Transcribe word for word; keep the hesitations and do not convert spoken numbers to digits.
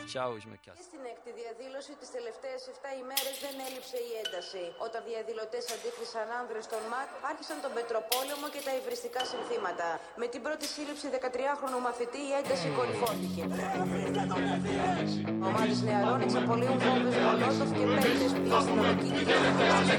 Ciao, σμεκιάς. Στην έκτη διαδήλωση τις τελευταίες επτά ημέρες δεν έλειψε η ένταση. Όταν διαδηλωτές αντίκρισαν άνδρες των ΜΑΤ, άρχισαν τον πετροπόλεμο και τα υβριστικά συνθήματα. Με την πρώτη σύλληψη δεκατριάχρονου μαθητή η ένταση κορυφώθηκε. Ομάδες νεαρών εξαπολύουν βόμβες μολότοφ και πέτρες που η αστυνομική